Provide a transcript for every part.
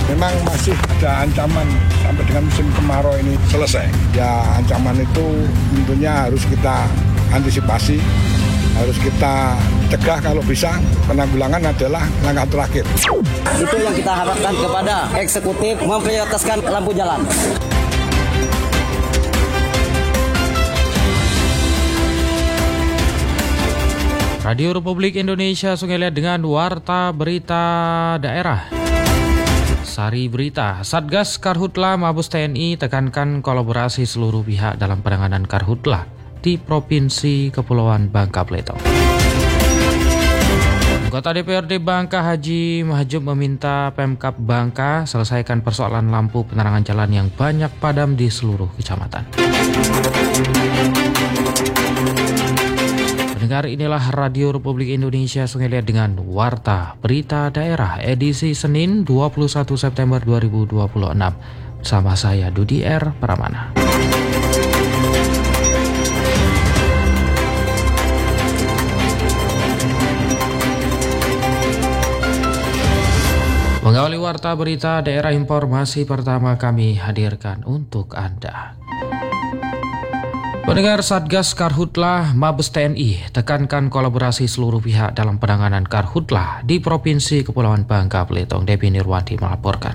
Memang masih ada ancaman sampai dengan musim kemarau ini selesai. Ya ancaman itu tentunya harus kita antisipasi, harus kita cegah kalau bisa. Penanggulangan adalah langkah terakhir. Itu yang kita harapkan kepada eksekutif memprioritaskan lampu jalan. Radio Republik Indonesia Sungai Liat dengan Warta Berita Daerah. Sari Berita, Satgas Karhutla Mabes TNI tekankan kolaborasi seluruh pihak dalam penanganan karhutla di Provinsi Kepulauan Bangka Belitung. Anggota DPRD Bangka Haji Mahjub meminta Pemkab Bangka selesaikan persoalan lampu penerangan jalan yang banyak padam di seluruh kecamatan. Pendengar, inilah Radio Republik Indonesia Sungai Liat dengan Warta Berita Daerah edisi Senin 21 September 2026. Bersama saya Dudi R. Pramana. Mengawali Warta Berita Daerah, informasi pertama kami hadirkan untuk Anda. Pendengar, Satgas Karhutla Mabes TNI tekankan kolaborasi seluruh pihak dalam penanganan karhutla di Provinsi Kepulauan Bangka Belitung. Devi Nirwanti melaporkan.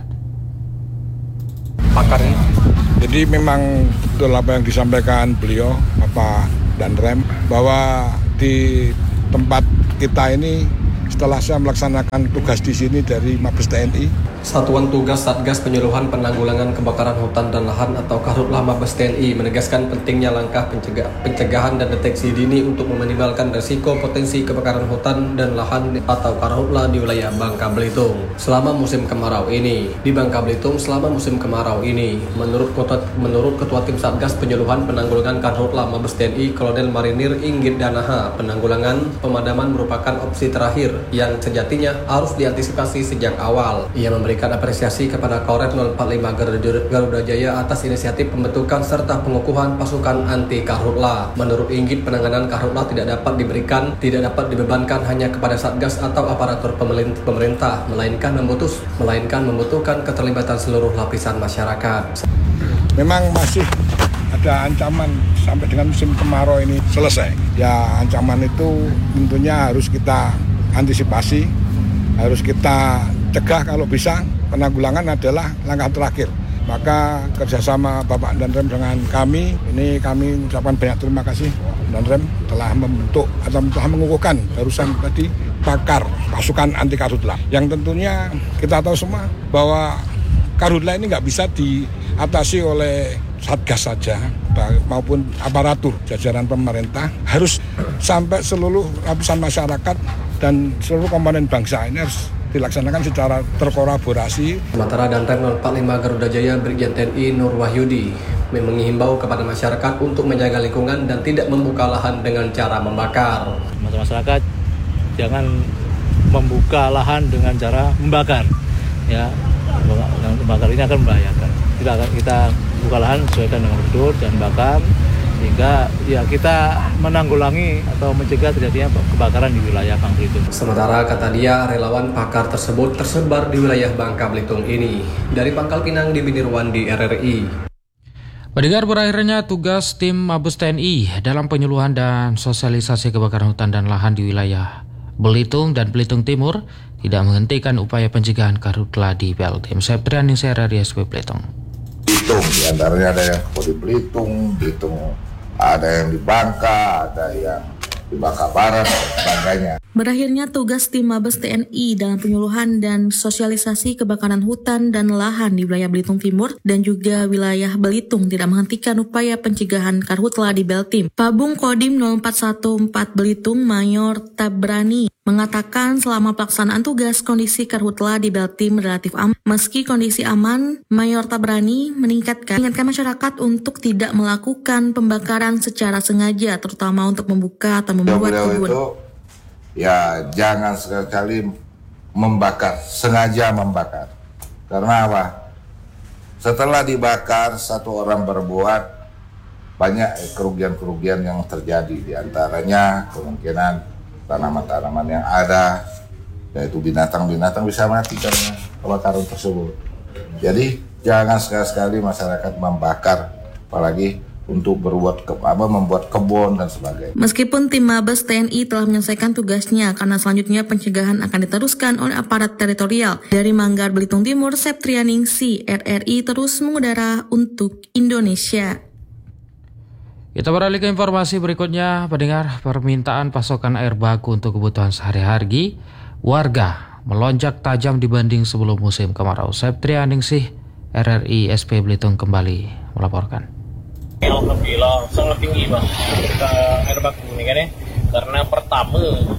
Pakarnya. Jadi memang betul apa yang disampaikan beliau, Bapak Danrem, bahwa di tempat kita ini setelah saya melaksanakan tugas di sini dari Mabes TNI, Satuan Tugas Satgas Penyuluhan Penanggulangan Kebakaran Hutan dan Lahan atau Karhutla Mabes TNI menegaskan pentingnya langkah pencegahan dan deteksi dini untuk meminimalkan resiko potensi kebakaran hutan dan lahan atau karhutla di wilayah Bangka Belitung selama musim kemarau ini. Di Bangka Belitung selama musim kemarau ini, menurut Ketua Tim Satgas Penyuluhan Penanggulangan Karhutla Mabes TNI Kolonel Marinir Inggit Danaha, penanggulangan pemadaman merupakan opsi terakhir yang sejatinya harus diantisipasi sejak awal. Ia memberikan apresiasi kepada Korem 045 Garuda Jaya atas inisiatif pembentukan serta pengukuhan pasukan anti karhutla. Menurut Inggit, penanganan karhutla tidak dapat dibebankan hanya kepada Satgas atau aparatur pemerintah, melainkan membutuhkan keterlibatan seluruh lapisan masyarakat. Memang masih ada ancaman sampai dengan musim kemarau ini selesai. Ya ancaman itu tentunya harus kita antisipasi, harus kita cegah kalau bisa. Penanggulangan adalah langkah terakhir. Maka kerjasama Bapak Danrem dengan kami ucapkan banyak terima kasih. Danrem telah membentuk atau telah mengukuhkan barusan tadi pakar pasukan anti karhutla. Yang tentunya kita tahu semua bahwa karhutla ini nggak bisa diatasi oleh Satgas saja maupun aparatur jajaran pemerintah, harus sampai seluruh lapisan masyarakat dan seluruh komponen bangsa ini harus dilaksanakan secara terkolaborasi. Sementara Danrem 045 Garuda Jaya Brigjen TNI Nur Wahyudi menghimbau kepada masyarakat untuk menjaga lingkungan dan tidak membuka lahan dengan cara membakar. Masyarakat jangan membuka lahan dengan cara membakar. Ya, membakar ini akan membahayakan. Kita buka lahan sesuaikan dengan prosedur dan bakar, sehingga ya kita menanggulangi atau mencegah terjadinya kebakaran di wilayah Bangka Belitung. Sementara kata dia, relawan pakar tersebut tersebar di wilayah Bangka Belitung ini. Dari Pangkal Pinang, Devi Nirwanti, RRI. Pendengar, berakhirnya tugas tim Mabes TNI dalam penyuluhan dan sosialisasi kebakaran hutan dan lahan di wilayah Belitung dan Belitung Timur tidak menghentikan upaya pencegahan karhutla di Beltim. Septrian Ningsih, RRI SP Belitung. Belitung, diantaranya ada yang di Belitung, ada yang di Bangka, ada yang di Bangka Barat, dan sebagainya. Berakhirnya tugas tim Mabes TNI dalam penyuluhan dan sosialisasi kebakaran hutan dan lahan di wilayah Belitung Timur dan juga wilayah Belitung tidak menghentikan upaya pencegahan karhutla di Beltim. Pabung Kodim 0414 Belitung Mayor Tabrani mengatakan selama pelaksanaan tugas kondisi karhutla di Beltim relatif aman. Meski kondisi aman, Mayor Tabrani mengingatkan masyarakat untuk tidak melakukan pembakaran secara sengaja, terutama untuk membuka atau membuat kebun. Ya jangan sekali membakar, sengaja membakar. Karena apa? Setelah dibakar, satu orang berbuat, banyak kerugian-kerugian yang terjadi. Di antaranya kemungkinan tanaman-tanaman yang ada, yaitu binatang-binatang bisa mati karena kebakaran tersebut. Jadi jangan sekali-sekali masyarakat membakar, apalagi untuk membuat kebun dan sebagainya. Meskipun tim Mabes TNI telah menyelesaikan tugasnya, karena selanjutnya pencegahan akan diteruskan oleh aparat teritorial. Dari Manggar, Belitung Timur, Septrianingsih, RRI terus mengudara untuk Indonesia. Kita beralih ke informasi berikutnya. Pendengar, permintaan pasokan air baku untuk kebutuhan sehari-hari warga melonjak tajam dibanding sebelum musim kemarau. Septrianingsih, RRI SP Belitung kembali melaporkan. Alhamdulillah sangat tinggi bang air baku ini kan ya, karena pertama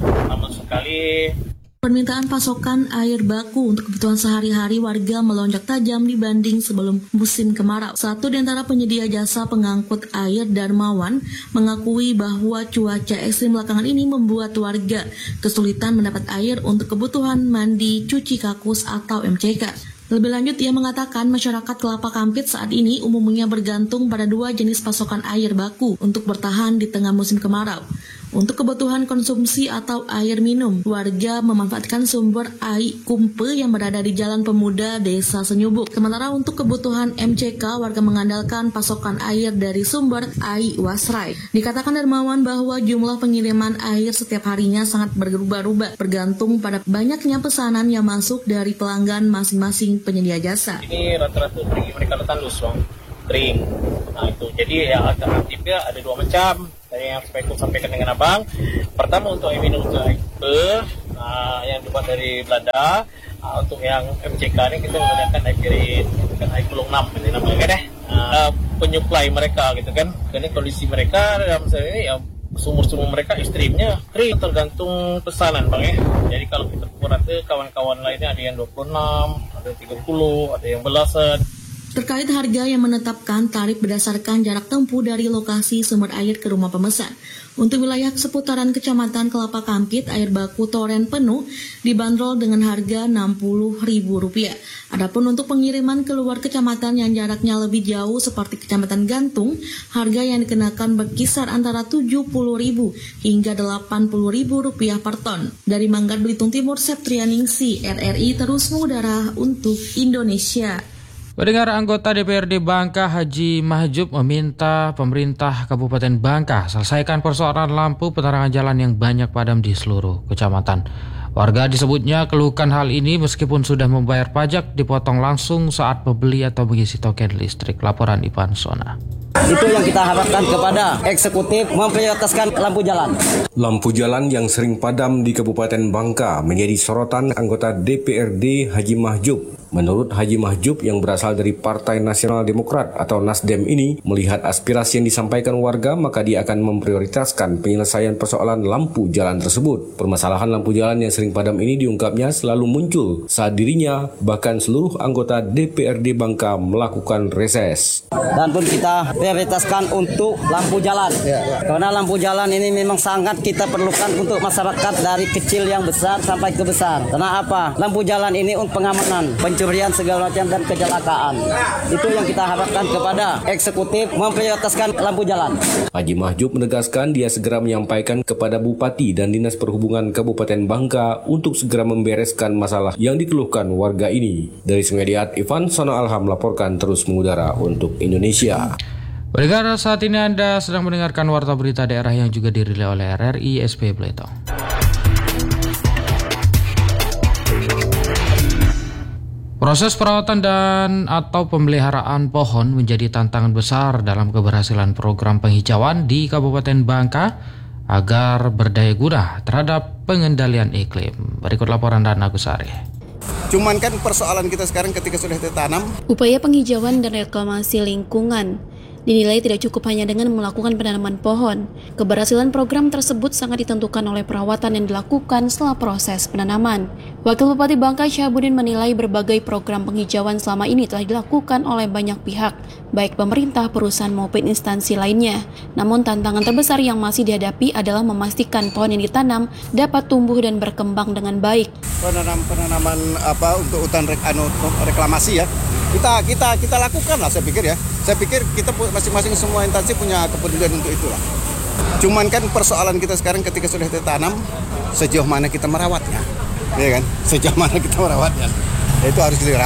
sekali permintaan pasokan air baku untuk kebutuhan sehari-hari warga melonjak tajam dibanding sebelum musim kemarau. Satu di antara penyedia jasa pengangkut air, Darmawan, mengakui bahwa cuaca ekstrim belakangan ini membuat warga kesulitan mendapat air untuk kebutuhan mandi, cuci kakus atau MCK. Lebih lanjut, ia mengatakan masyarakat Kelapa Kampit saat ini umumnya bergantung pada dua jenis pasokan air baku untuk bertahan di tengah musim kemarau. Untuk kebutuhan konsumsi atau air minum, warga memanfaatkan sumber air Kumpe yang berada di Jalan Pemuda, Desa Senyubuk. Sementara untuk kebutuhan MCK, warga mengandalkan pasokan air dari sumber air Wasrai. Dikatakan Darmawan bahwa jumlah pengiriman air setiap harinya sangat berubah-ubah, bergantung pada banyaknya pesanan yang masuk dari pelanggan masing-masing penyedia jasa. Ini rata-rata mereka tandus bang, kering. Nah itu, jadi ya alternatifnya ada dua macam. Dari yang saya sampaikan dengan abang, pertama untuk air minum untuk air yang dibuat dari Belanda. Untuk yang MCK ini kita menggunakan air pirit, air Kulung 6 ini namanya kan penyuplai mereka gitu kan. Karena kondisi mereka dalam misalnya ini ya sumur-sumur mereka ekstrimnya kering, tergantung pesanan bang ya. Jadi kalau kita pukul rata kawan-kawan lainnya ada yang 26, ada 30, ada yang belasan. Terkait harga yang menetapkan tarif berdasarkan jarak tempuh dari lokasi sumber air ke rumah pemesan. Untuk wilayah seputaran Kecamatan Kelapa Kampit, air baku toren penuh dibanderol dengan harga Rp60.000. Adapun untuk pengiriman keluar kecamatan yang jaraknya lebih jauh seperti Kecamatan Gantung, harga yang dikenakan berkisar antara Rp70.000 hingga Rp80.000 per ton. Dari Manggar, Belitung Timur, Septrianingsih, RRI terus mengudara untuk Indonesia. Pendengar, anggota DPRD Bangka Haji Mahjub meminta pemerintah Kabupaten Bangka selesaikan persoalan lampu penerangan jalan yang banyak padam di seluruh kecamatan. Warga disebutnya keluhkan hal ini meskipun sudah membayar pajak dipotong langsung saat membeli atau mengisi token listrik. Laporan Ivan Sona. Itu yang kita harapkan kepada eksekutif memprioritaskan lampu jalan. Lampu jalan yang sering padam di Kabupaten Bangka menjadi sorotan anggota DPRD Haji Mahjub. Menurut Haji Mahjub yang berasal dari Partai Nasional Demokrat atau Nasdem ini, melihat aspirasi yang disampaikan warga, maka dia akan memprioritaskan penyelesaian persoalan lampu jalan tersebut. Permasalahan lampu jalan yang sering padam ini diungkapnya selalu muncul saat dirinya bahkan seluruh anggota DPRD Bangka melakukan reses. Dan pun kita prioritaskan untuk lampu jalan. Karena lampu jalan ini memang sangat kita perlukan untuk masyarakat dari kecil yang besar sampai ke besar. Karena apa? Lampu jalan ini untuk pengamanan, pencurian segala macam dan kecelakaan. Itu yang kita harapkan kepada eksekutif memprioritaskan lampu jalan. Haji Mahjub menegaskan dia segera menyampaikan kepada Bupati dan Dinas Perhubungan Kabupaten Bangka untuk segera membereskan masalah yang dikeluhkan warga ini. Dari Sungai Diat, Ivan Sono Alham melaporkan terus mengudara untuk Indonesia. Pendengar, saat ini Anda sedang mendengarkan Warta Berita Daerah yang juga dirilis oleh RRI SP Belitung. Proses perawatan dan atau pemeliharaan pohon menjadi tantangan besar dalam keberhasilan program penghijauan di Kabupaten Bangka agar berdaya guna terhadap pengendalian iklim. Berikut laporan Dan Agusari. Cuman kan persoalan kita sekarang ketika sudah ditanam. Upaya penghijauan dan reklamasi lingkungan dinilai tidak cukup hanya dengan melakukan penanaman pohon. Keberhasilan program tersebut sangat ditentukan oleh perawatan yang dilakukan setelah proses penanaman. Wakil Bupati Bangka Syahabudin menilai berbagai program penghijauan selama ini telah dilakukan oleh banyak pihak, baik pemerintah, perusahaan maupun instansi lainnya. Namun tantangan terbesar yang masih dihadapi adalah memastikan pohon yang ditanam dapat tumbuh dan berkembang dengan baik. Penanaman untuk hutan reklamasi ya. Kita lakukan lah, saya pikir ya. Saya pikir kita masing-masing semua instansi punya kepedulian untuk itulah. Cuman kan persoalan kita sekarang ketika sudah ditanam, sejauh mana kita merawatnya, ya kan? Sejauh mana kita merawatnya, itu harus dirawat.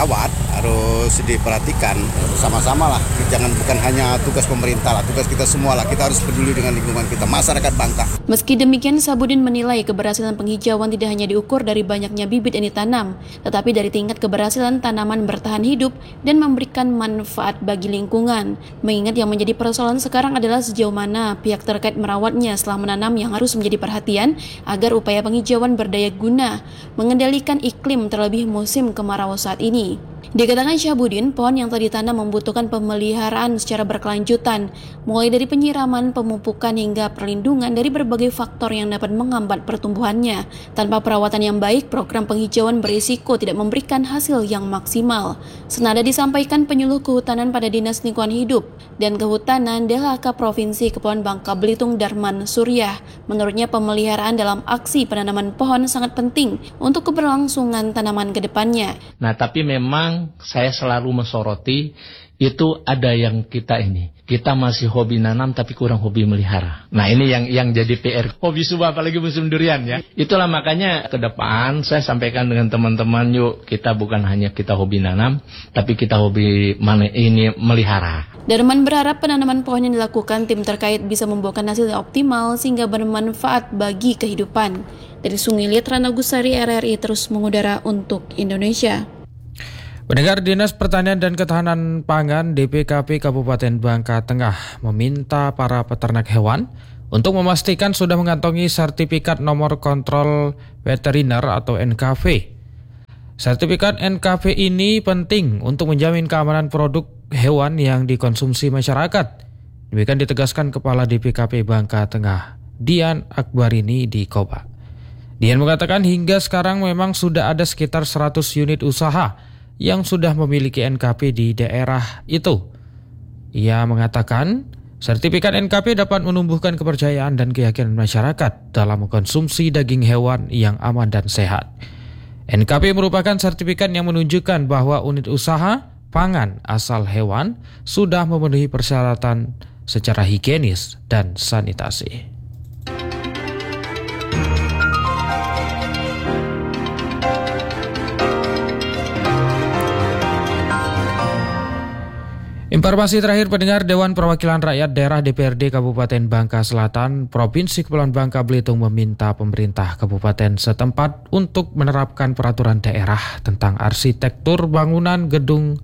harus diperhatikan sama-sama lah. Bukan hanya tugas pemerintah lah, tugas kita semua lah. Kita harus peduli dengan lingkungan kita, masyarakat Bangka. Meski demikian, Sabudin menilai keberhasilan penghijauan tidak hanya diukur dari banyaknya bibit yang ditanam, tetapi dari tingkat keberhasilan tanaman bertahan hidup dan memberikan manfaat bagi lingkungan. Mengingat yang menjadi persoalan sekarang adalah sejauh mana pihak terkait merawatnya setelah menanam yang harus menjadi perhatian agar upaya penghijauan berdaya guna, mengendalikan iklim terlebih musim kemarau saat ini. Dikatakan Syahbudin, pohon yang telah ditanam membutuhkan pemeliharaan secara berkelanjutan, mulai dari penyiraman, pemupukan hingga perlindungan dari berbagai faktor yang dapat menghambat pertumbuhannya. Tanpa perawatan yang baik, program penghijauan berisiko tidak memberikan hasil yang maksimal. Senada disampaikan penyuluh kehutanan pada Dinas Lingkungan Hidup dan Kehutanan DLHK Provinsi Kepulauan Bangka Belitung Darman Suryah. Menurutnya pemeliharaan dalam aksi penanaman pohon sangat penting untuk keberlangsungan tanaman ke depannya. Nah, tapi memang saya selalu mensoroti itu ada yang kita masih hobi nanam tapi kurang hobi melihara. Nah, ini yang jadi PR hobi subah, apalagi musim durian ya. Itulah makanya ke depan saya sampaikan dengan teman-teman, yuk kita bukan hanya kita hobi nanam tapi kita hobi melihara. Darman berharap penanaman pohon yang dilakukan tim terkait bisa membuahkan hasil yang optimal sehingga bermanfaat bagi kehidupan. Dari Sungai Liat, Rana Gusari, RRI terus mengudara untuk Indonesia. Pendengar, Dinas Pertanian dan Ketahanan Pangan DPKP Kabupaten Bangka Tengah meminta para peternak hewan untuk memastikan sudah mengantongi sertifikat nomor kontrol veteriner atau NKV. Sertifikat NKV ini penting untuk menjamin keamanan produk hewan yang dikonsumsi masyarakat. Demikian ditegaskan Kepala DPKP Bangka Tengah, Dian Akbarini di Koba. Dian mengatakan hingga sekarang memang sudah ada sekitar 100 unit usaha yang sudah memiliki NKV di daerah itu. Ia mengatakan sertifikat NKV dapat menumbuhkan kepercayaan dan keyakinan masyarakat dalam mengkonsumsi daging hewan yang aman dan sehat. NKV merupakan sertifikat yang menunjukkan bahwa unit usaha pangan asal hewan sudah memenuhi persyaratan secara higienis dan sanitasi. Informasi terakhir, pendengar, Dewan Perwakilan Rakyat Daerah DPRD Kabupaten Bangka Selatan, Provinsi Kepulauan Bangka Belitung meminta pemerintah kabupaten setempat untuk menerapkan peraturan daerah tentang arsitektur bangunan gedung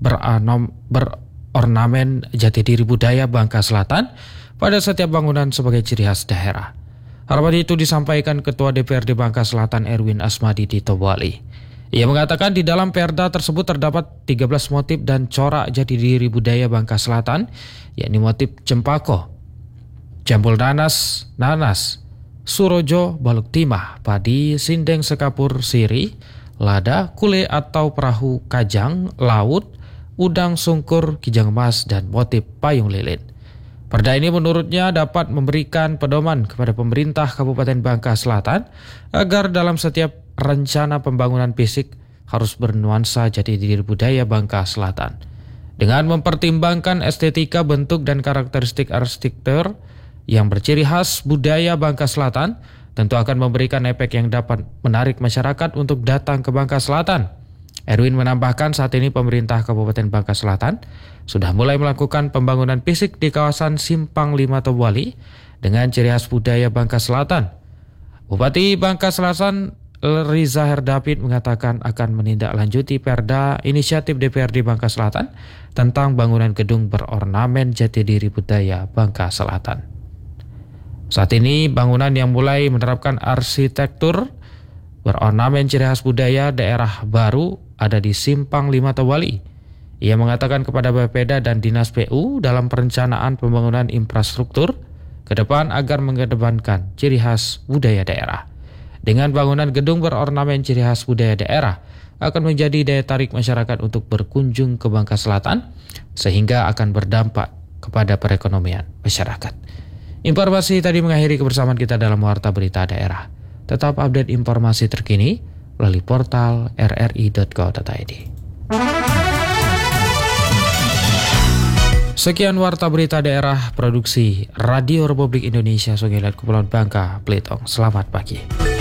berornamen jati diri budaya Bangka Selatan pada setiap bangunan sebagai ciri khas daerah. Harapan itu disampaikan Ketua DPRD Bangka Selatan Erwin Asmadi di Tobali. Ia mengatakan di dalam perda tersebut terdapat 13 motif dan corak jati diri budaya Bangka Selatan, yakni motif cempako, jambul nanas, surojo, baluk timah, padi, sindeng sekapur siri, lada, kule atau perahu kajang, laut, udang sungkur, kijang emas, dan motif payung lilin. Perda ini menurutnya dapat memberikan pedoman kepada pemerintah Kabupaten Bangka Selatan agar dalam setiap rencana pembangunan fisik harus bernuansa jati diri budaya Bangka Selatan. Dengan mempertimbangkan estetika, bentuk, dan karakteristik arsitektur yang berciri khas budaya Bangka Selatan, tentu akan memberikan efek yang dapat menarik masyarakat untuk datang ke Bangka Selatan. Erwin menambahkan saat ini pemerintah Kabupaten Bangka Selatan sudah mulai melakukan pembangunan fisik di kawasan Simpang 5 Tobali dengan ciri khas budaya Bangka Selatan. Bupati Bangka Selatan Riza Herdapit mengatakan akan menindaklanjuti perda inisiatif DPRD Bangka Selatan tentang bangunan gedung berornamen jati diri budaya Bangka Selatan. Saat ini bangunan yang mulai menerapkan arsitektur berornamen ciri khas budaya daerah baru ada di Simpang 5 Tobali. Ia mengatakan kepada Bapeda dan Dinas PU dalam perencanaan pembangunan infrastruktur ke depan agar mengedepankan ciri khas budaya daerah. Dengan bangunan gedung berornamen ciri khas budaya daerah akan menjadi daya tarik masyarakat untuk berkunjung ke Bangka Selatan sehingga akan berdampak kepada perekonomian masyarakat. Informasi tadi mengakhiri kebersamaan kita dalam Warta Berita Daerah. Tetap update informasi terkini melalui portal rri.co.id. Sekian Warta Berita Daerah produksi Radio Republik Indonesia Sungai Liat Kepulauan Bangka Belitung. Selamat pagi.